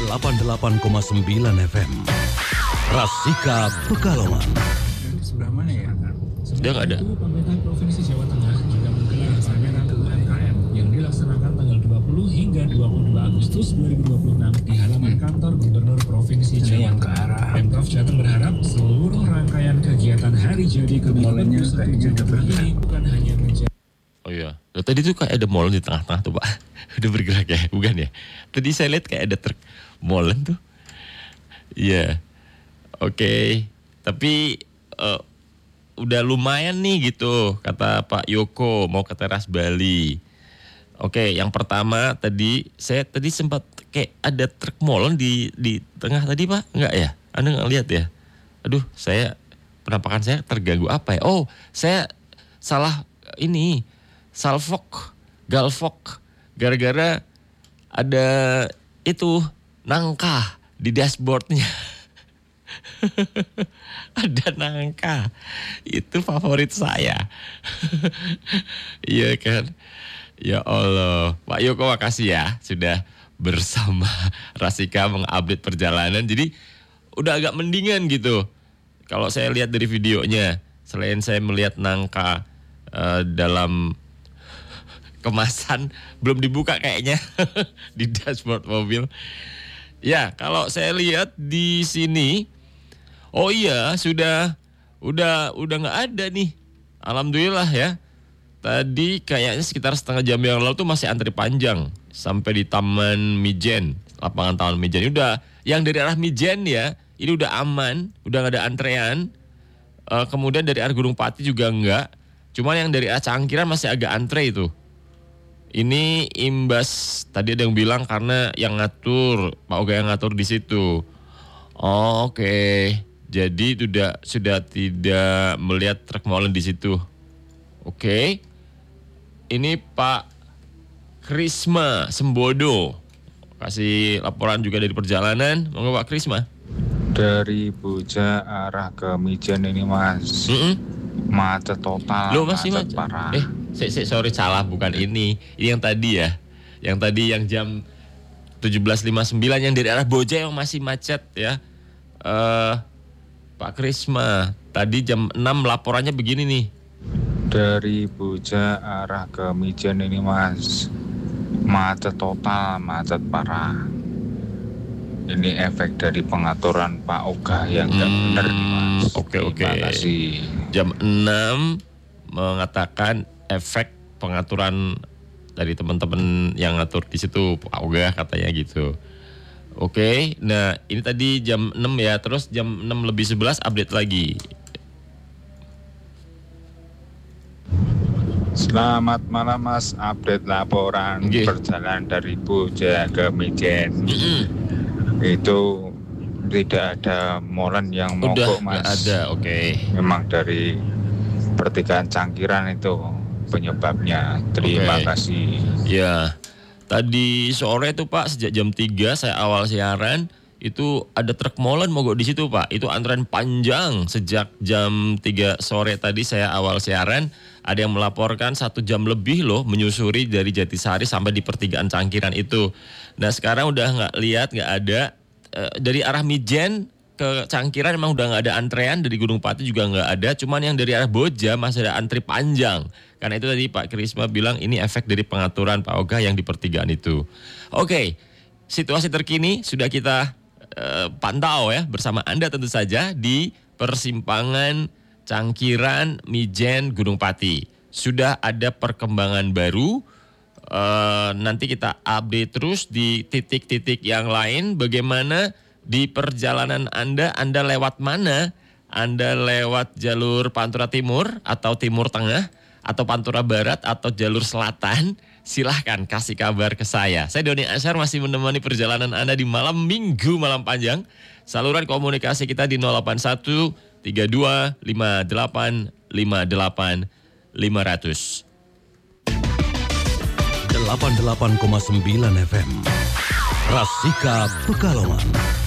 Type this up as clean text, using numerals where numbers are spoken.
88,9 FM. Rasika Pekalongan. Sebelah mana ya? Dia nggak ada. Pemerintah Provinsi Jawa Tengah juga menggelar seminar UMKM yang dilaksanakan tanggal 20 hingga 22 Agustus 2026 di halaman kantor Gubernur Provinsi Jawa Tengah. Pemprov Jateng berharap seluruh rangkaian kegiatan Hari Jadi ke-21 ini bukan hanya menjadi. Oh iya, loh, tadi tuh kayak ada molen di tengah-tengah tuh Pak. Udah bergerak ya, bukan ya? Tadi saya lihat kayak ada truk molen tuh. Iya, oke. Tapi udah lumayan nih gitu, kata Pak Yoko mau ke teras Bali. Oke, yang pertama tadi saya sempat kayak ada truk molen di tengah tadi Pak, enggak ya? Anda nggak lihat ya? Aduh, penampakan saya terganggu apa ya? Oh, saya salah ini. Galvok, gara-gara ada itu nangka di dashboardnya. Ada nangka, itu favorit saya. Iya kan? Ya Allah, Pak Yoko makasih ya sudah bersama Rasika mengupdate perjalanan. Jadi udah agak mendingan gitu. Kalau saya lihat dari videonya, selain saya melihat nangka dalam kemasan belum dibuka kayaknya di dashboard mobil. Ya, kalau saya lihat di sini, oh iya udah nggak ada nih. Alhamdulillah ya. Tadi kayaknya sekitar setengah jam yang lalu tuh masih antri panjang sampai di Taman Mijen, lapangan Taman Mijen. Udah yang dari arah Mijen ya, ini udah aman, udah nggak ada antrean. Kemudian dari arah Gunung Pati juga enggak. Cuman yang dari arah Cangkiran masih agak antre itu. Ini imbas, tadi ada yang bilang karena yang ngatur, Pak Oga yang ngatur di situ. Oke. Jadi sudah tidak melihat truk molen di situ. Oke. Ini Pak Krisma Sembodo kasih laporan juga dari perjalanan. Monggo Pak Krisma. Dari Boja arah ke Mijen ini Mas. Macet total. Loh masih macet parah. Sorry salah, bukan ini. Ini yang tadi ya. Yang tadi yang jam 17.59 yang dari arah Boja yang masih macet ya. Pak Krisma, tadi jam 6 laporannya begini nih. Dari Boja arah ke Mijen ini Mas. Macet total, macet parah. Ini efek dari pengaturan Pak Oga yang tidak benar nih Mas. Oke. Terima kasih. Jam 6 mengatakan efek pengaturan dari teman-teman yang ngatur di situ Pak Oga katanya gitu. Oke, nah ini tadi jam 6 ya, terus jam 6:11 update lagi. Selamat malam Mas, update laporan perjalanan dari Boja ke Mijen. Itu tidak ada molen yang mogok Mas. Ada, oke. Memang dari pertigaan Cangkiran itu penyebabnya. Terima kasih. Ya, tadi sore itu Pak sejak jam 3 saya awal siaran itu ada truk molen mogok di situ Pak. Itu antrean panjang sejak jam 3 sore tadi saya awal siaran. Ada yang melaporkan 1 jam lebih loh menyusuri dari Jatisari sampai di pertigaan Cangkiran itu. Nah sekarang udah nggak ada. Dari arah Mijen ke Cangkiran emang udah nggak ada antrean, dari Gunung Pati juga nggak ada, cuman yang dari arah Boja masih ada antri panjang. Karena itu tadi Pak Krisma bilang ini efek dari pengaturan Pak Oga yang di pertigaan itu. Oke, situasi terkini sudah kita pantau ya bersama Anda tentu saja di persimpangan Cangkiran, Mijen, Gunung Pati. Sudah ada perkembangan baru. Nanti kita update terus di titik-titik yang lain. Bagaimana di perjalanan Anda lewat mana? Anda lewat jalur Pantura Timur atau Timur Tengah atau Pantura Barat atau jalur Selatan? Silahkan kasih kabar ke saya. Saya Doni Asyar masih menemani perjalanan Anda di malam Minggu, malam panjang. Saluran komunikasi kita di 081 32 58 58 500. 88,9 FM. Rasika Pekalongan.